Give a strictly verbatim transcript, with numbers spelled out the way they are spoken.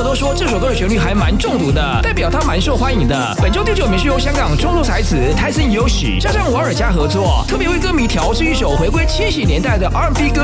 友都说这首歌的旋律还蛮中毒的，代表它蛮受欢迎的。本周第九名是由香港中作才子泰森有史加上瓦尔加合作，特别为歌迷调制一首回归七十年代的 R and B 歌